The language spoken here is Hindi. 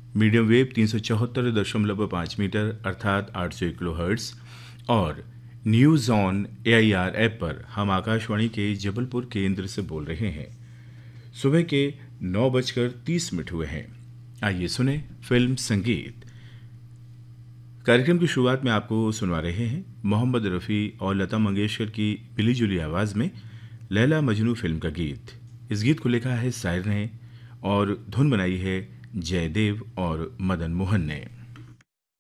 मीडियम वेव 374.5 मीटर अर्थात 801 किलोहर्ट्ज़ और न्यूज़ ऑन AIR ऐप पर हम आकाशवाणी के जबलपुर केंद्र से बोल रहे हैं। सुबह के 9:30 हुए हैं। आइए सुने फिल्म संगीत। कार्यक्रम की शुरुआत में आपको सुनवा रहे हैं मोहम्मद रफ़ी और लता मंगेशकर की मिली जुली आवाज़ में लैला मजनू फिल्म का गीत। इस गीत को लिखा है सायर ने और धुन बनाई है जयदेव और मदन मोहन ने।